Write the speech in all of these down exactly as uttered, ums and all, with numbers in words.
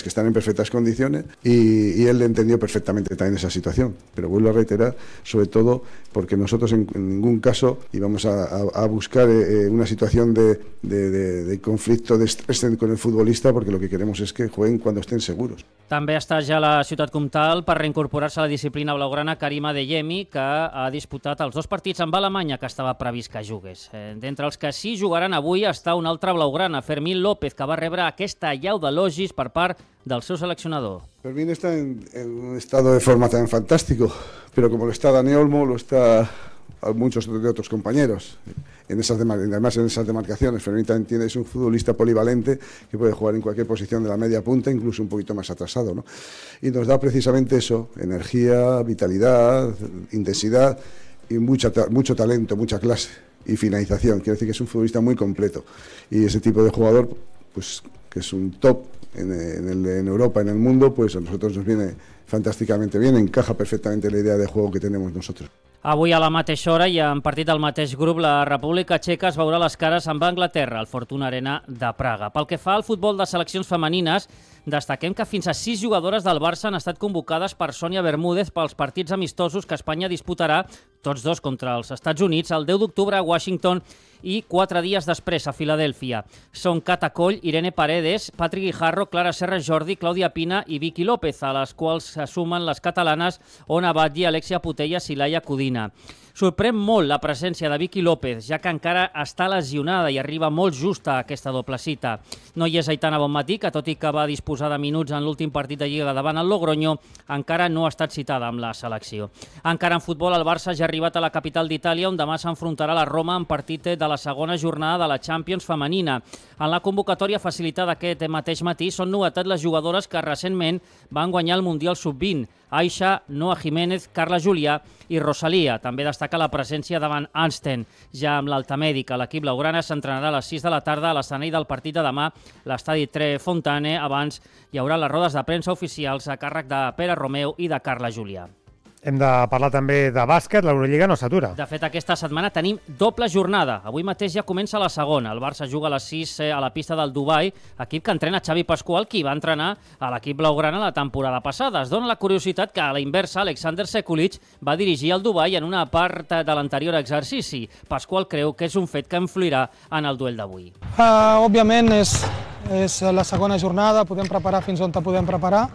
que están en perfectas condiciones y, y él entendió perfectamente también esa situación. Pero vuelvo a reiterar, sobre todo porque nosotros en, en ningún caso íbamos a, a, a buscar eh, una situación de, de, de, de conflicto, de estrés con el futbolista, porque lo que queremos es que jueguen cuando estén seguros. També està ja a la ciutat comtal per reincorporar-se a la disciplina blaugrana Karim Adeyemi, que ha disputat els dos partits amb Alemanya que estava previst que jugués. D'entre els que sí jugaran avui està un altre blaugrana, Fermín López, que va rebre aquesta allau d'elogis per part del seu seleccionador. Fermín está en, en un estado de forma tan fantástico, pero como lo está Dani Olmo, lo está a muchos de otros compañeros. En esas además en esas demarcaciones, Fermín también tiene, es un futbolista polivalente que puede jugar en cualquier posición de la media punta, incluso un poquito más atrasado, ¿no? Y nos da precisamente eso, energía, vitalidad, intensidad y mucha, mucho talento, mucha clase y finalización. Quiere decir que es un futbolista muy completo y ese tipo de jugador, pues que es un top en, en, el, en Europa, en el mundo, pues a nosotros nos viene fantàsticamente bien, encaja perfectamente la idea de juego que tenemos nosotros. Avui a la mateixa hora i en partit del mateix grup, la República Txeca es veurà les cares amb Anglaterra, al Fortuna Arena de Praga. Pel que fa al futbol de seleccions femenines, destaquem que fins a sis jugadores del Barça han estat convocades per Sònia Bermúdez pels partits amistosos que Espanya disputarà, tots dos contra els Estats Units, el deu d'octubre a Washington i quatre dies després a Filadèlfia. Són Cata Coll, Irene Paredes, Patri Guijarro, Clara Serra Jordi, Clàudia Pina i Vicky López, a les quals se sumen les catalanes Ona Batlle, Alexia Putellas i Laia Codina. Sorprèn molt la presència de Vicky López, ja que encara està lesionada i arriba molt justa a aquesta doble cita. No hi és Aitana Bonmatí, que tot i que va disposar de minuts en l'últim partit de Lliga davant el Logroño, encara no ha estat citada amb la selecció. Encara en futbol, el Barça ja ha arribat a la capital d'Itàlia, on demà s'enfrontarà la Roma en partit de la segona jornada de la Champions femenina. En la convocatòria facilitada aquest mateix matí són novetat les jugadores que recentment van guanyar el Mundial sub vint, Aixa, Noa Jiménez, Carla Julià i Rosalia. També destaca la presència davant Ansten. Ja amb l'alta mèdica, l'equip blaugrana s'entrenarà a les sis de la tarda a l'escenari del partit de demà, l'estadi Tre Fontane. Abans hi haurà les rodes de premsa oficials a càrrec de Pere Romeu i de Carla Julià. Hem de parlar també de bàsquet, l'Eurolliga no s'atura. De fet, aquesta setmana tenim doble jornada. Avui mateix ja comença la segona. El Barça juga a les sis a la pista del Dubai, equip que entrena Xavi Pascual, qui va entrenar a l'equip blaugrana la temporada passada. Es dona la curiositat que a la inversa Alexander Sekulic va dirigir el Dubai en una part de l'anterior exercici. Pascual creu que és un fet que influirà en el duel d'avui. Uh, òbviament és, és la segona jornada, podem preparar fins on te podem preparar.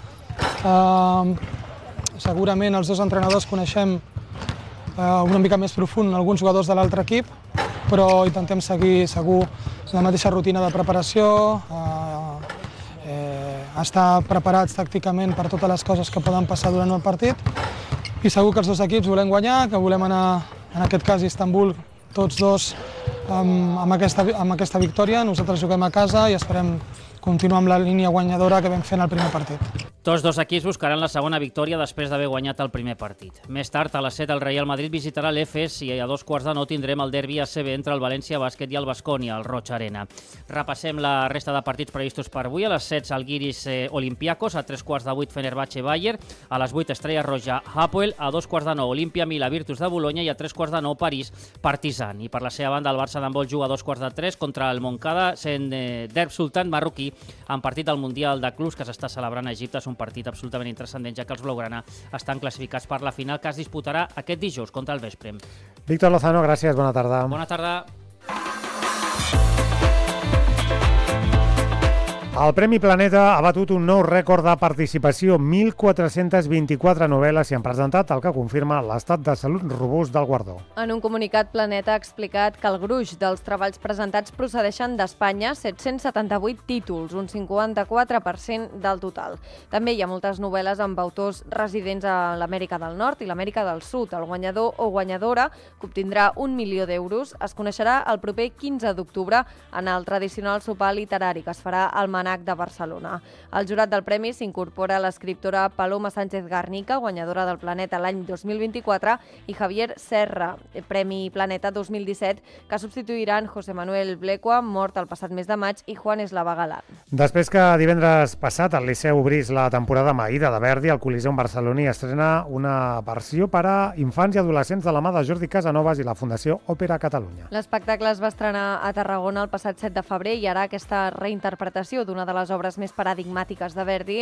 Uh, Segurament els dos entrenadors coneixem eh, una mica més profund alguns jugadors de l'altre equip, però intentem seguir segur la mateixa rutina de preparació, eh, eh, estar preparats tàcticament per totes les coses que poden passar durant el partit i segur que els dos equips volem guanyar, que volem anar, en aquest cas, a Istanbul, tots dos amb, amb, aquesta, amb aquesta victòria. Nosaltres juguem a casa i esperem continuar amb la línia guanyadora que vam fer en el primer partit. Tots dos equips buscaran la segona victòria després d'haver guanyat el primer partit. Més tard, a les set, el Real Madrid visitarà l'Efes i a dos quarts de nou tindrem el derbi A C B entre el València Bàsquet i el Baskonia, al Roig Arena. Repassem la resta de partits previstos per avui. A les set, Žalgiris eh, Olympiacos, a tres quarts de vuit, Fenerbahce Bayern, a les vuit, Estrella Roja Hapoel, a dos quarts de nou, Olimpia Milà Virtus de Bolonya i a tres quarts de nou, París Partizan. I per la seva banda, el Barça d'handbol juga a dos quarts de tres contra el Moncada, sent eh, Derb Sultan marroquí, en partit del Mundial de Clubs que s'està celebrant a Egipte. És un partit absolutament intranscendent, ja que els blaugrana estan classificats per la final que es disputarà aquest dijous contra el Veszprém. Víctor Lozano, gràcies, bona tarda. Bona tarda. El Premi Planeta ha batut un nou rècord de participació, mil quatre-cents vint-i-quatre novel·les s'hi han presentat, el que confirma l'estat de salut robust del guardó. En un comunicat, Planeta ha explicat que el gruix dels treballs presentats procedeixen d'Espanya, set-cents setanta-vuit títols, un cinquanta-quatre per cent del total. També hi ha moltes novel·les amb autors residents a l'Amèrica del Nord i l'Amèrica del Sud. El guanyador o guanyadora, que obtindrà un milió d'euros, es coneixerà el proper quinze d'octubre en el tradicional sopar literari que es farà al Manac de Barcelona. Al jurat del premi s'incorpora l'escriptora Paloma Sánchez Garnica, guanyadora del Planeta l'any dos mil vint-i-quatre, i Javier Serra, Premi Planeta dos mil disset, que substituiran José Manuel Blecua, mort el passat mes de maig, i Juan Eslava Galán. Després que divendres passat el Liceu obrís la temporada amb Aida de Verdi, el Coliseum barceloní estrena una versió per a infants i adolescents de la mà de Jordi Casanovas i la Fundació Òpera Catalunya. L'espectacle es va estrenar a Tarragona el passat set de febrer i ara aquesta reinterpretació d'una de les obres més paradigmàtiques de Verdi